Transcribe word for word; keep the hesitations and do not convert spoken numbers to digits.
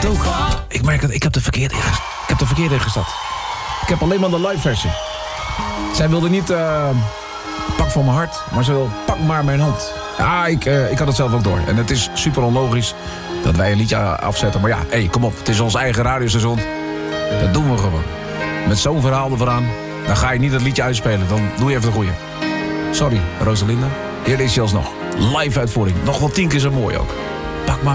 het ook. Ik merk het, ik heb de verkeerde ingezet. Ik heb de verkeerde ingezet. Ik heb alleen maar de live versie. Zij wilde niet uh, pak voor mijn hart, maar ze wil pak maar mijn hand. Ja, ik, uh, ik had het zelf ook door. En het is super onlogisch dat wij een liedje afzetten. Maar ja, hé, hey, kom op. Het is ons eigen radiostation. Dat doen we gewoon. Met zo'n verhaal er vooraan. Dan ga je niet het liedje uitspelen. Dan doe je even de goeie. Sorry, Rosalinda. Hier is je alsnog. Live uitvoering. Nog wel tien keer zo mooi ook. Pak maar.